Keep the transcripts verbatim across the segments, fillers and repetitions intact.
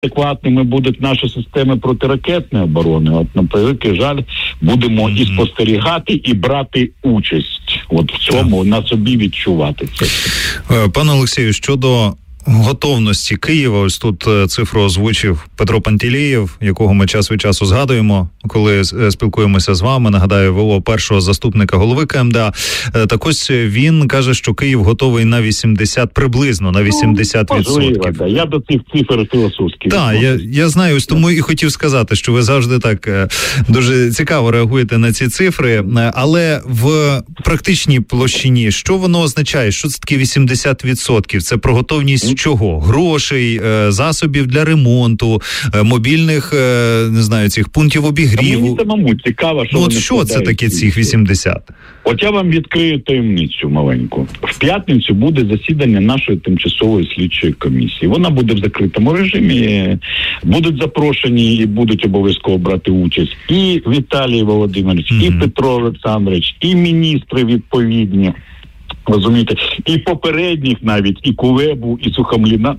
адекватними будуть наші системи протиракетної оборони. От, на превеликий жаль, будемо mm-hmm. і спостерігати, і брати участь. От в цьому, yeah. на собі відчувати це. Пане Олексію, щодо готовності Києва, ось тут цифру озвучив Петро Пантелєєв, якого ми час від часу згадуємо, коли спілкуємося з вами. Нагадаю, ВО першого заступника голови КМДА. Так ось він каже, що Київ готовий на вісімдесят, приблизно на вісімдесят відсотків. Ну, я до цих цифр філософських. Так, я, я знаю, ось тому і хотів сказати, що ви завжди так дуже цікаво реагуєте на ці цифри, але в практичній площині, що воно означає? Що це таке вісімдесят відсотків? Це про готовність чого? Грошей, засобів для ремонту, мобільних, не знаю, цих пунктів обігріву. Мені самому цікаво, що ну, от що це таке цих вісімдесят? От я вам відкрию таємницю маленьку. В п'ятницю буде засідання нашої тимчасової слідчої комісії. Вона буде в закритому режимі. Будуть запрошені і будуть обов'язково брати участь і Віталій Володимирович, mm-hmm. і Петро Олександрович, і міністри відповідні. Розумієте, і попередніх навіть, і Кулебу, і Сухомліна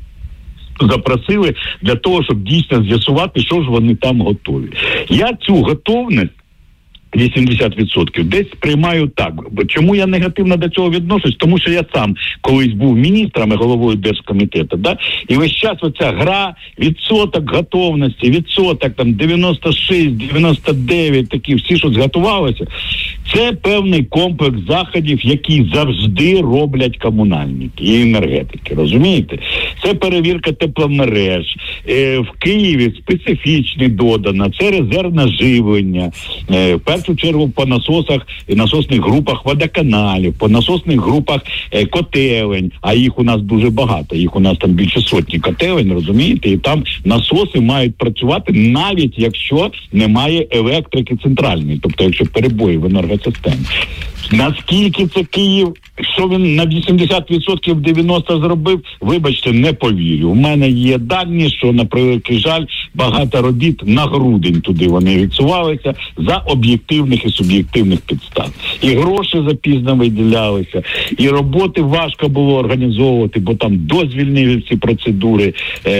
запросили для того, щоб дійсно з'ясувати, що ж вони там готові. Я цю готовність вісімдесят відсотків десь сприймаю так. Чому я негативно до цього відношусь? Тому що я сам колись був міністром і головою Держкомітету, да? І весь час оця гра, відсоток готовності, відсоток там дев'яносто шість, дев'яносто дев'ять, такі всі, що зготувалися, це певний комплекс заходів, які завжди роблять комунальники і енергетики, розумієте? Це перевірка тепломереж, е, в Києві специфічні додано, це резервне живлення, е, в першу чергу по насосах і насосних групах водоканалів, по насосних групах е, котелень, а їх у нас дуже багато, їх у нас там більше сотні котелень, розумієте? І там насоси мають працювати навіть якщо немає електрики центральної, тобто якщо перебої в енергосистемі. Наскільки це Київ, що він на вісімдесят відсотків дев'яносто зробив, вибачте, не повірю. У мене є дані, що, на превеликий жаль, багато робіт на грудень туди вони відсувалися за об'єктивних і суб'єктивних підстав. І гроші запізно виділялися, і роботи важко було організовувати, бо там дозвільні всі процедури,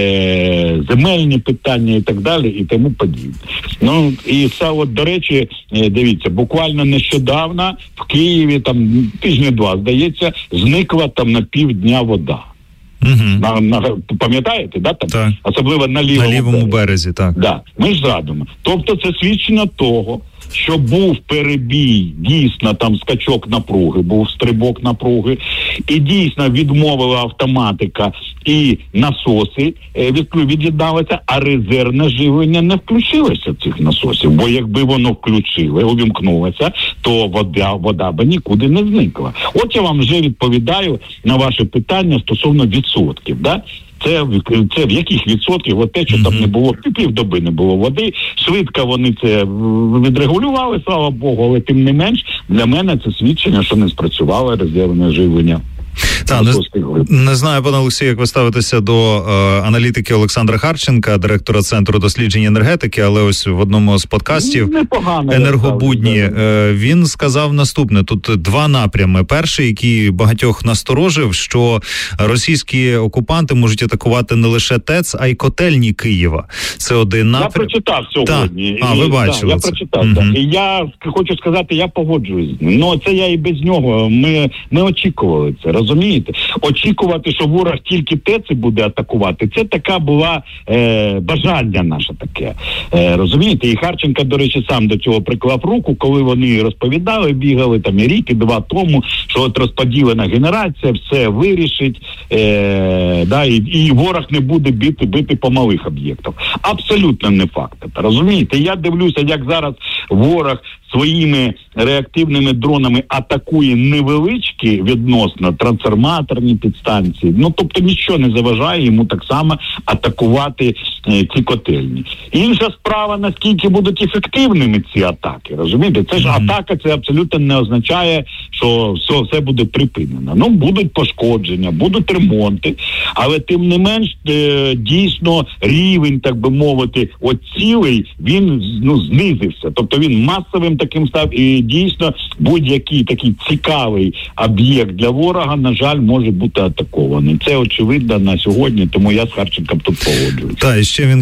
е- земельні питання і так далі, і тому подібне. Ну, і це, от, до речі, дивіться, буквально нещодавно в Києві, там тижні два, здається, зникла там на півдня вода. Угу. На, на, пам'ятаєте, да? Там? Так. Особливо на лівому, на лівому березі. березі так. Да. Ми ж зрадимо. Тобто це свідчення того, що був перебій, дійсно там скачок напруги, був стрибок напруги, і дійсно відмовила автоматика і насоси від'єдналися, а резервне живлення не включилося цих насосів, бо якби воно включили, увімкнулося, то вода, вода би нікуди не зникла. От я вам вже відповідаю на ваше питання стосовно відсотків, да? Це, це в яких відсотків, от те, що mm-hmm. там не було, півдоби не було води, швидко вони це відрегулювали, слава Богу, але тим не менш, для мене це свідчення, що не спрацювало резервне живлення. Так, не, не знаю, пане Олексію, як ви ставитеся до е, аналітики Олександра Харченка, директора Центру досліджень енергетики, але ось в одному з подкастів Непогано, «Енергобудні» е, він сказав наступне. Тут два напрями. Перший, який багатьох насторожив, що російські окупанти можуть атакувати не лише ТЕЦ, а й котельні Києва. Це один напрям. Я прочитав сьогодні. А, ви бачили да, я це. прочитав, угу. так. І я хочу сказати, я погоджуюсь з ним. Ну, це я і без нього. Ми, ми очікували це, розумієте? Очікувати, що ворог тільки ТЕЦи буде атакувати, це така була е, бажання наше таке. Е, розумієте? І Харченко, до речі, сам до цього приклав руку, коли вони розповідали, бігали там і рік, і два тому, що от розподілена генерація все вирішить, е, да, і, і ворог не буде бити, бити по малих об'єктах. Абсолютно не факт. Розумієте? Я дивлюся, як зараз ворог своїми реактивними дронами атакує невеличкі відносно трансформаторні підстанції. Ну, тобто нічого не заважає йому так само атакувати е, ці котельні. Інша справа, наскільки будуть ефективними ці атаки, розумієте? Це ж mm-hmm. атака, це абсолютно не означає, що все, все буде припинено. Ну, будуть пошкодження, будуть ремонти, але тим не менш, е, дійсно, рівень, так би мовити, от цілий, він, ну, знизився. Тобто він масовим таким став, і дійсно будь-який такий цікавий об'єкт для ворога, на жаль, може бути атакований. Це очевидно на сьогодні, тому я з Харченком тут погоджуюсь. Та, і ще він